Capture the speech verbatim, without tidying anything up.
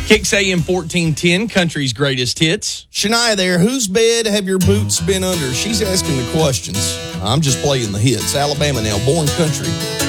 Kicks A M fourteen ten, country's greatest hits. Shania there, whose bed have your boots been under? She's asking the questions. I'm just playing the hits. Alabama now, Born Country.